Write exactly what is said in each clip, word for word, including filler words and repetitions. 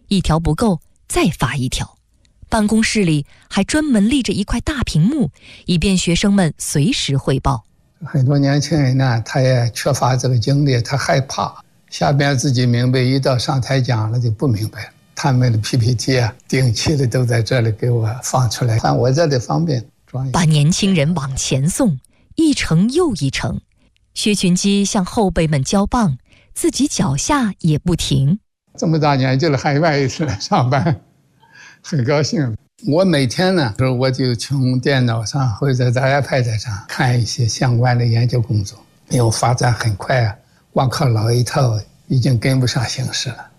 一条不够再发一条。办公室里还专门立着一块大屏幕，以便学生们随时汇报。 很多年轻人呢，他也缺乏这个经历，他害怕下边自己明白，一到上台讲了就不明白了。他们的 P P T 啊，定期的都在这里给我放出来，看我这里方便专业。 把年轻人往前送，一程又一程。薛群基向后辈们交棒，自己脚下也不停。 这么大年纪了，还愿意来上班，很高兴。我每天呢，我就从电脑上或者在 iPad 上看一些相关的研究工作，因为发展很快啊，光靠老一套已经跟不上形势了。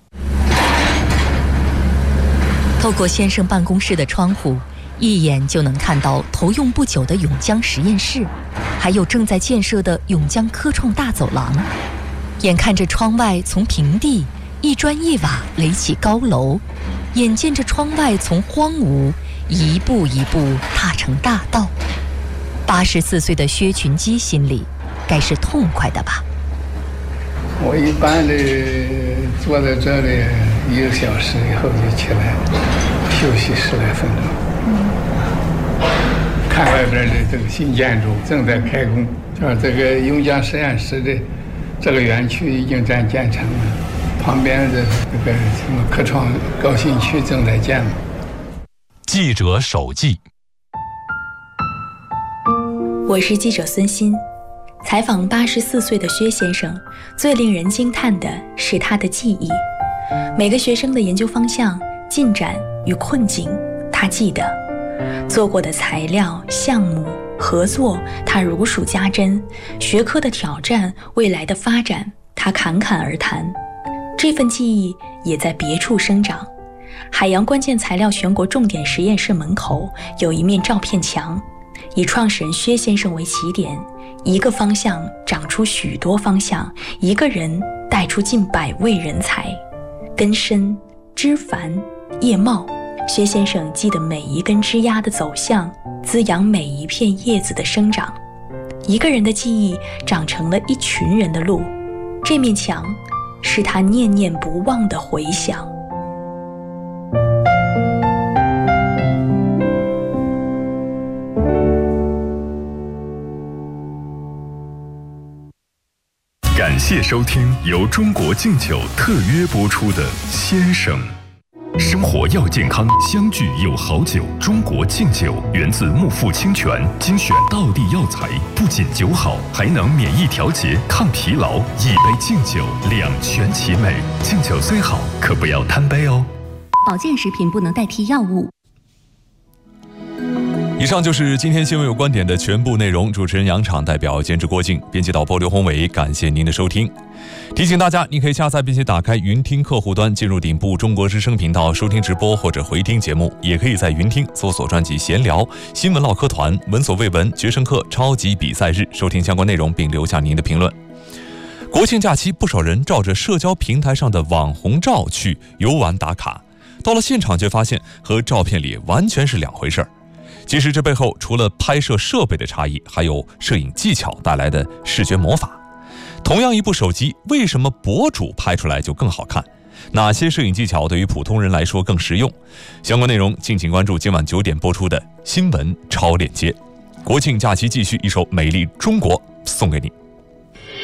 透过先生办公室的窗户，一眼就能看到投用不久的永江实验室，还有正在建设的永江科创大走廊。眼看着窗外从平地一砖一瓦垒起高楼，眼见着窗外从荒芜一步一步踏成大道，八十四岁的薛群基心里该是痛快的吧。 我一般的坐在这里一个小时以后就起来休息十来分钟，看外边的这个新建筑正在开工，就是这个永江实验室的这个园区已经在建成了，旁边的这个什么科创高新区正在建了。 记者手记。 我是记者孙鑫。采访八十四岁的薛先生，最令人惊叹的是他的记忆。每个学生的研究方向、进展与困境，他记得；做过的材料、项目、合作，他如数家珍；学科的挑战、未来的发展，他侃侃而谈。这份记忆也在别处生长。海洋关键材料全国重点实验室门口有一面照片墙，以创始人薛先生为起点，一个方向长出许多方向，一个人带出近百位人才。根深枝繁叶茂，薛先生记得每一根枝丫的走向，滋养每一片叶子的生长。一个人的记忆长成了一群人的路，这面墙是他念念不忘的回响。 感谢收听由中国敬酒特约播出的《先生》。生活要健康，相聚有好酒。中国敬酒源自木富清泉精选道地药材，不仅酒好，还能免疫调节、抗疲劳。一杯敬酒，两全其美。敬酒虽好，可不要贪杯哦。 保健食品不能代替药物。 以上就是今天新闻有观点的全部内容。主持人杨昶，代表监制郭靖，编辑导播刘宏伟，感谢您的收听。提醒大家，你可以下载并且打开云听客户端，进入顶部中国之声频道收听直播或者回听节目，也可以在云听搜索专辑闲聊、新闻唠嗑团、闻所未闻、决胜课、超级比赛日，收听相关内容并留下您的评论。国庆假期，不少人照着社交平台上的网红照去游玩打卡，到了现场却发现和照片里完全是两回事儿。其实这背后除了拍摄设备的差异，还有摄影技巧带来的视觉魔法。同样一部手机，为什么博主拍出来就更好看？哪些摄影技巧对于普通人来说更实用？相关内容敬请关注今晚九点播出的新闻超链接。国庆假期继续，一首《美丽中国》送给你。